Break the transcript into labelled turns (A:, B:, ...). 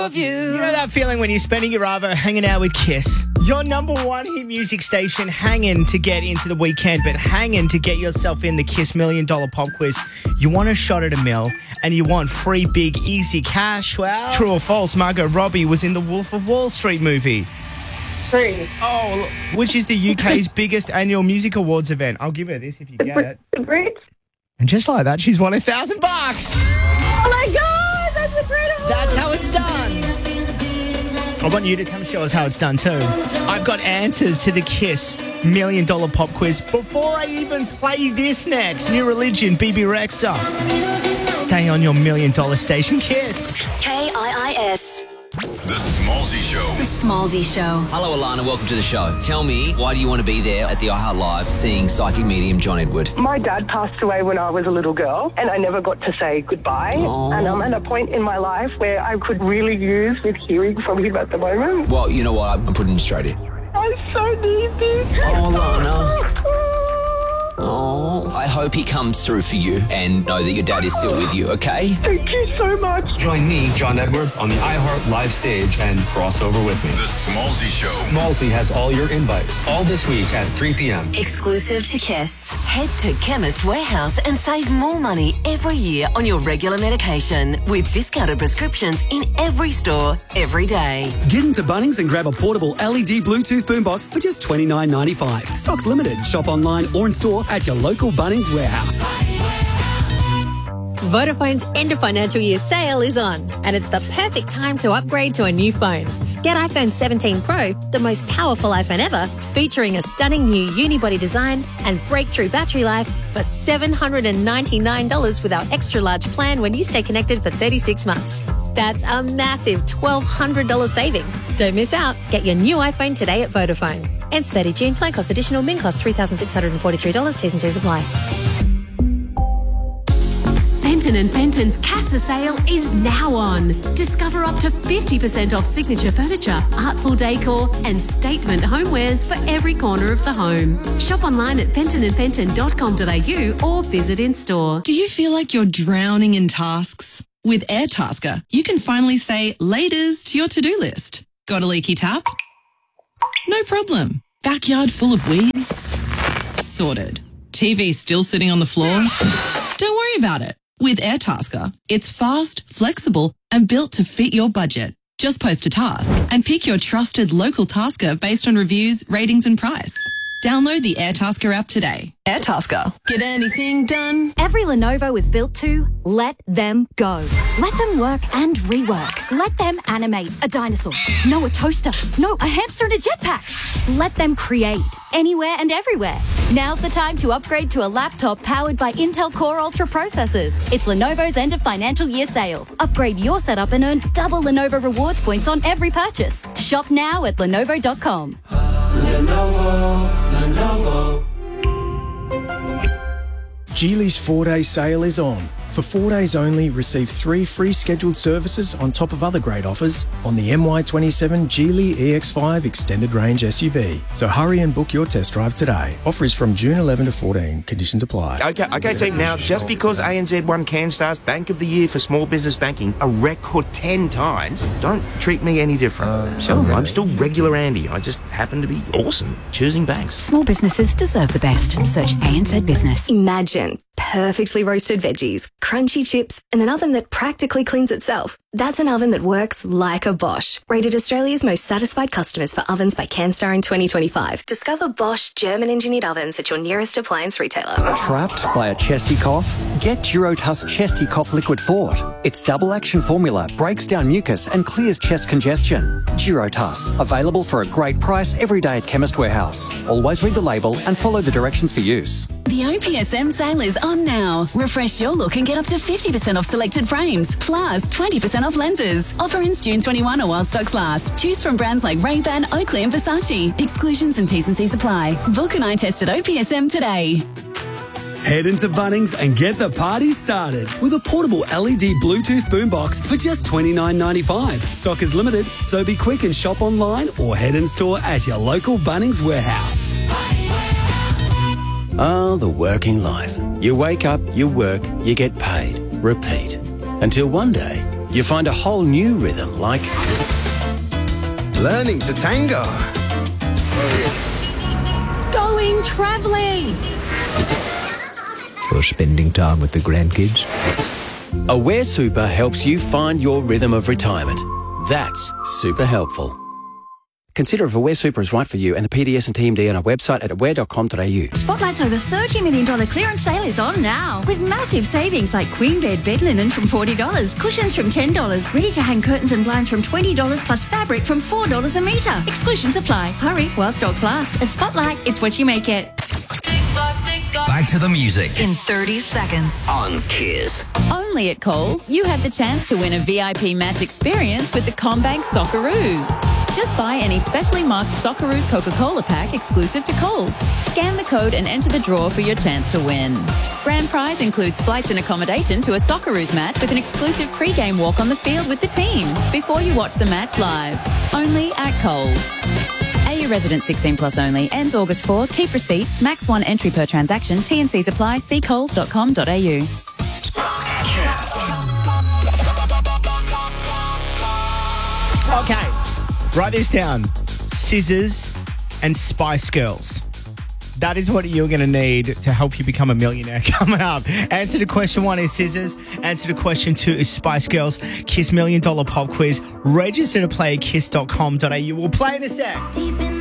A: You know that feeling when you're spending your Arvo hanging out with Kiss? Your number one hit music station, hanging to get into the weekend, but hanging to get yourself in the Kiss $1 Million Pop Quiz. You want a shot at $1 million and you want free, big, easy cash. Well, true or false, Margot Robbie was in the Wolf of Wall Street movie?
B: True.
A: Oh, which is the UK's biggest annual music awards event? I'll give her this if you get it.
B: The Brits.
A: And just like that, she's won $1,000.
B: Oh my God, that's incredible.
A: That's how it's done. I want you to come show us how it's done too. I've got answers to the Kiss $1 Million Pop Quiz before I even play this next. New Religion, BB Rexa. Stay on your $1 Million station, Kiss.
C: KIIS.
D: The Smallzy Show.
C: The Smallzy Show.
E: Hello, Alana. Welcome to the show. Tell me, why do you want to be there at the iHeart Live seeing psychic medium John Edward?
B: My dad passed away when I was a little girl, and I never got to say goodbye.
E: Aww.
B: And I'm at a point in my life where I could really use with hearing from him at the moment.
E: Well, you know what? I'm putting it straight in.
B: I so need this.
E: Oh, Alana. Oh, I hope he comes through for you and know that your dad is still with you, okay?
B: Thank you so much.
F: Join me, John Edward, on the iHeart Live stage and cross over with me.
D: The Smallzy Show.
F: Smallzy has all your invites, all this week at 3 p.m.
C: Exclusive to Kiss. Head to Chemist Warehouse and save more money every year on your regular medication with discounted prescriptions in every store, every day.
G: Get into Bunnings and grab a portable LED Bluetooth boombox for just $29.95. Stock's limited. Shop online or in store at your local Bunnings warehouse.
H: Vodafone's end of financial year sale is on, and it's the perfect time to upgrade to a new phone. Get iPhone 17 Pro, the most powerful iPhone ever, featuring a stunning new unibody design and breakthrough battery life for $799 with our extra large plan when you stay connected for 36 months. That's a massive $1,200 saving. Don't miss out. Get your new iPhone today at Vodafone. Ends 30 June. Plan cost additional. Min cost $3,643. T's and C's apply.
I: Fenton & Fenton's Casa sale is now on. Discover up to 50% off signature furniture, artful decor and statement homewares for every corner of the home. Shop online at fentonandfenton.com.au or visit in store.
J: Do you feel like you're drowning in tasks? With Airtasker, you can finally say laters to your to-do list. Got a leaky tap? No problem. Backyard full of weeds? Sorted. TV still sitting on the floor? Don't worry about it. With Airtasker, it's fast, flexible, and built to fit your budget. Just post a task and pick your trusted local tasker based on reviews, ratings, and price. Download the Airtasker app today. Airtasker. Get anything done?
K: Every Lenovo is built to let them go. Let them work and rework. Let them animate a dinosaur. No, a toaster. No, a hamster in a jetpack. Let them create anywhere and everywhere. Now's the time to upgrade to a laptop powered by Intel Core Ultra processors. It's Lenovo's end of financial year sale. Upgrade your setup and earn double Lenovo rewards points on every purchase. Shop now at Lenovo.com.
L: Lenovo. Geely's 4-day sale is on. For 4 days only, receive 3 free scheduled services on top of other great offers on the MY27 Geely EX5 Extended Range SUV. So hurry and book your test drive today. Offer is from June 11 to 14. Conditions apply.
M: Okay, team. Now, just because ANZ won CanStar's Bank of the Year for small business banking a record 10 times, don't treat me any different.
N: Sure.
M: I'm still regular Andy. I just happen to be awesome choosing banks.
O: Small businesses deserve the best. Search ANZ Business.
P: Imagine perfectly roasted veggies, crunchy chips, and an oven that practically cleans itself. That's an oven that works like a Bosch. Rated Australia's most satisfied customers for ovens by CanStar in 2025. Discover Bosch German-engineered ovens at your nearest appliance retailer.
Q: Trapped by a chesty cough? Get Durotuss Chesty Cough Liquid Fort. Its double-action formula breaks down mucus and clears chest congestion. Durotuss, available for a great price every day at Chemist Warehouse. Always read the label and follow the directions for use.
I: The OPSM sale is on now. Refresh your look and get up to 50% off selected frames, plus 20% off lenses. Offer ends June 21 or while stocks last. Choose from brands like Ray-Ban, Oakley and Versace. Exclusions and T's and C's apply. Book an eye test at OPSM today.
G: Head into Bunnings and get the party started with a portable LED Bluetooth boombox for just $29.95. Stock is limited, so be quick and shop online or head in store at your local Bunnings warehouse.
R: Ah, the working life. You wake up, you work, you get paid. Repeat. Until one day,
N: you find a whole new rhythm like
R: learning to tango.
S: Going travelling.
T: Or spending time with the grandkids.
N: Aware Super helps you find your rhythm of retirement. That's super helpful. Consider if Aware Super is right for you and the PDS and TMD on our website at aware.com.au.
U: Spotlight's over $30 million clearance sale is on now. With massive savings like Queen Bed bed linen from $40, cushions from $10, ready-to-hang curtains and blinds from $20 plus fabric from $4 a metre. Exclusions apply. Hurry while stocks last. At Spotlight, it's what you make it.
V: Back to the music.
C: In 30 seconds.
V: On Kiss.
I: Only at Coles, you have the chance to win a VIP match experience with the CommBank Socceroos. Just buy any specially marked Socceroos Coca-Cola pack exclusive to Coles. Scan the code and enter the draw for your chance to win. Grand prize includes flights and accommodation to a Socceroos match with an exclusive pre-game walk on the field with the team before you watch the match live. Only at Coles. AU resident 16 plus only. Ends August 4. Keep receipts. Max 1 entry per transaction. T&Cs apply. See coles.com.au.
A: Okay, write this down. Scissors and Spice Girls. That is what you're going to need to help you become a millionaire coming up. Answer to question 1 is scissors. Answer to question 2 is Spice Girls. Kiss $1 Million Pop Quiz. Register to play at kiss.com.au. We'll play in a sec.